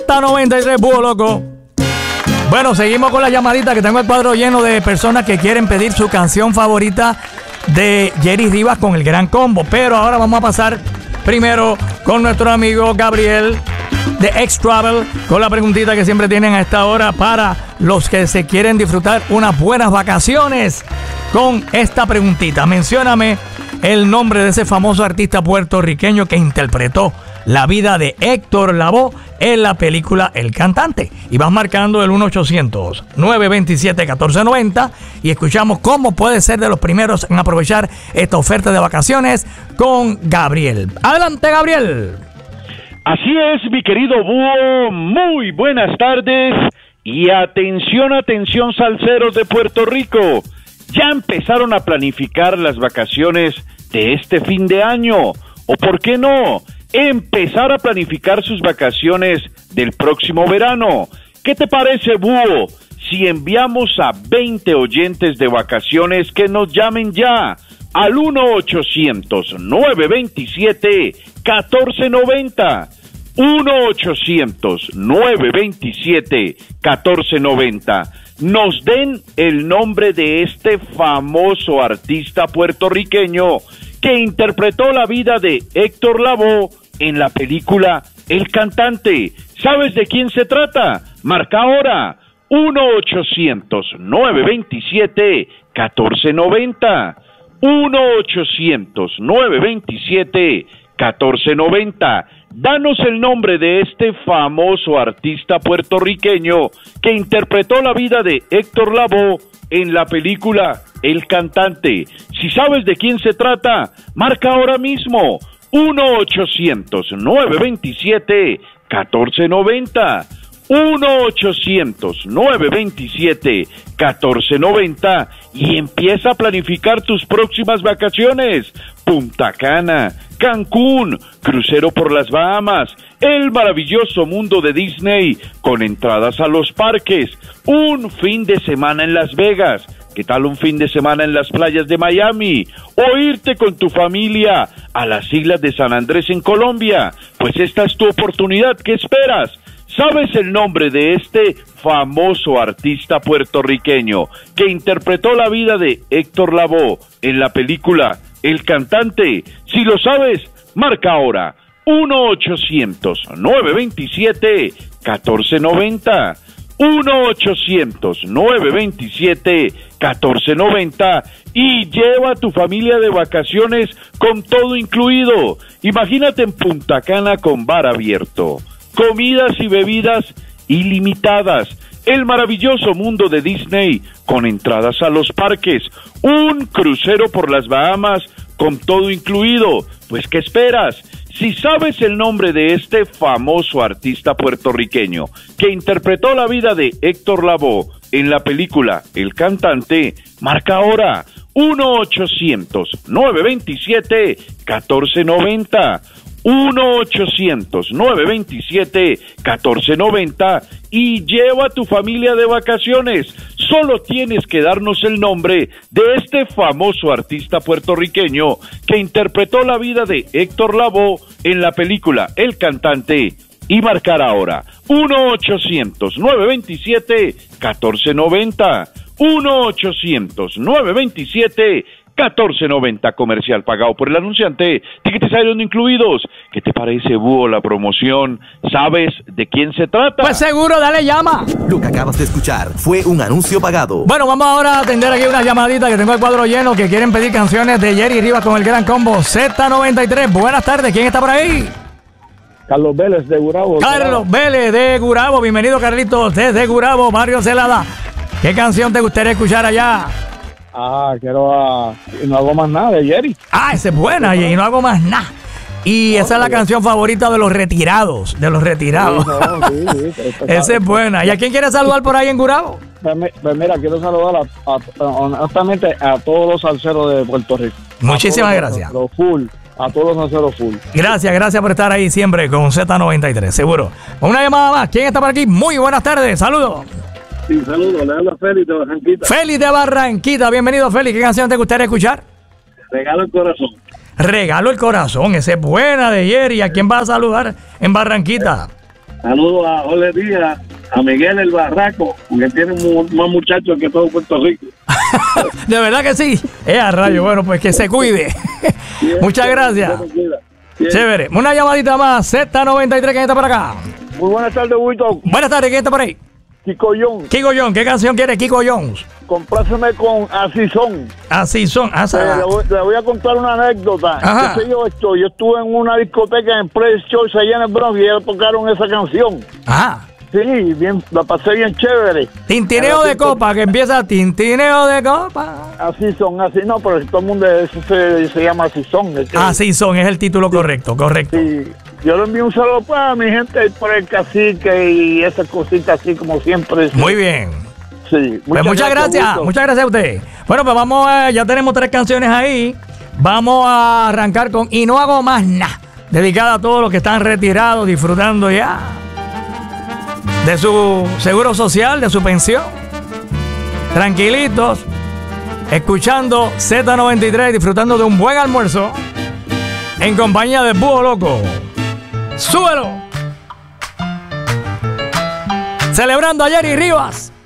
Z93, Búho Loco. Bueno, seguimos con la llamadita, que tengo el cuadro lleno de personas que quieren pedir su canción favorita de Jerry Rivas con el Gran Combo. Pero ahora vamos a pasar primero con nuestro amigo Gabriel de X-Travel, con la preguntita que siempre tienen a esta hora para los que se quieren disfrutar unas buenas vacaciones. Con esta preguntita, mencióname el nombre de ese famoso artista puertorriqueño que interpretó la vida de Héctor Lavoe en la película El Cantante. Y vas marcando el 1-800-927-1490 y escuchamos cómo puedes ser de los primeros en aprovechar esta oferta de vacaciones con Gabriel. Adelante, Gabriel. Así es, mi querido Búho, muy buenas tardes y atención, atención, salseros de Puerto Rico. Ya empezaron a planificar las vacaciones de este fin de año, o por qué no, empezar a planificar sus vacaciones del próximo verano. ¿Qué te parece, Búho, si enviamos a 20 oyentes de vacaciones que nos llamen ya al 1-800-927-1490? 1-800-927-1490. Nos den el nombre de este famoso artista puertorriqueño que interpretó la vida de Héctor Lavoe en la película El Cantante. ¿Sabes de quién se trata? Marca ahora 1-800-927-1490. 1-800-927-1490. Danos el nombre de este famoso artista puertorriqueño que interpretó la vida de Héctor Lavoe en la película El Cantante. Si sabes de quién se trata, marca ahora mismo 1-800-927-1490. 1-800-927-1490 y empieza a planificar tus próximas vacaciones. Punta Cana, Cancún, crucero por las Bahamas, el maravilloso mundo de Disney con entradas a los parques, un fin de semana en Las Vegas. ¿Qué tal un fin de semana en las playas de Miami? O irte con tu familia a las islas de San Andrés en Colombia. Pues esta es tu oportunidad. ¿Qué esperas? ¿Sabes el nombre de este famoso artista puertorriqueño que interpretó la vida de Héctor Lavoe en la película El Cantante? Si lo sabes, marca ahora 1-800-927-1490. 1-800-927-1490 y lleva a tu familia de vacaciones con todo incluido. Imagínate en Punta Cana con bar abierto, comidas y bebidas ilimitadas, el maravilloso mundo de Disney con entradas a los parques, un crucero por las Bahamas con todo incluido. Pues ¿qué esperas? Si sabes el nombre de este famoso artista puertorriqueño que interpretó la vida de Héctor Lavoe en la película El Cantante, marca ahora 1-800-927-1490. 1-800-927-1490 y lleva a tu familia de vacaciones. Solo tienes que darnos el nombre de este famoso artista puertorriqueño que interpretó la vida de Héctor Lavoe en la película El Cantante y marcar ahora 1-800-927-1490. 1-800-927-1490, comercial pagado por el anunciante, tickets aéreos no incluidos. ¿Qué te parece, Búho, la promoción? ¿Sabes de quién se trata? Pues seguro, dale llama. Lo que acabas de escuchar fue un anuncio pagado. Bueno, vamos ahora a atender aquí una llamadita que tengo el cuadro lleno que quieren pedir canciones de Jerry Rivas con el Gran Combo Z93. Buenas tardes, ¿quién está por ahí? Carlos Vélez de Gurabo. Carlos Vélez de Gurabo, bienvenido Carlitos desde Gurabo, Barrio Celada. ¿Qué canción te gustaría escuchar allá? Quiero Y no hago más nada de Jerry. Esa es buena, y no hago más nada. Y esa es la canción favorita de los retirados, Sí, esa es buena. ¿Y a quién quieres saludar por ahí en Gurabo? Pues mira, quiero saludar honestamente a todos los salseros de Puerto Rico. Muchísimas gracias. A todos los salseros full. Gracias por estar ahí siempre con Z93, seguro. Una llamada más. ¿Quién está por aquí? Muy buenas tardes, saludos. Sí, saludos, le habla Félix de Barranquita. Félix de Barranquita, bienvenido Félix. ¿Qué canción te gustaría escuchar? Regalo el corazón. Regalo el corazón, esa es buena de Jerry. ¿A quién vas a saludar en Barranquita? Saludos a Jorge Díaz, a Miguel el Barraco, porque tiene más muchachos que todo Puerto Rico. De verdad que sí. A rayo, bueno, pues que se cuide. Muchas gracias. Chévere. Una llamadita más. Z93, ¿quién está por acá? Muy buenas tardes, Wito. Buenas tardes, ¿quién está por ahí? Kiko John. Kiko John, ¿qué canción quiere Kiko Jones? Compláceme con Así Son. Así son. Le voy a contar una anécdota. Ajá. Yo estuve en una discoteca en Place Church allá en el Bronx y ellos tocaron esa canción. Ajá. Sí, bien, la pasé bien chévere. Tintineo de copa, que empieza tintineo de copa. Así son, así no, pero todo el mundo eso se llama Así Son. Así son, es el título correcto. Sí. Yo le envío un saludo para mi gente por el cacique y esas cositas así como siempre. Sí. Muy bien. Sí. Pues muchas gracias a usted. Bueno, pues vamos ya tenemos 3 canciones ahí. Vamos a arrancar con Y no hago más nada, dedicada a todos los que están retirados, disfrutando ya de su seguro social, de su pensión. Tranquilitos, escuchando Z93, disfrutando de un buen almuerzo en compañía de Búho Loco. ¡Súbelo! Celebrando a Jerry Rivas.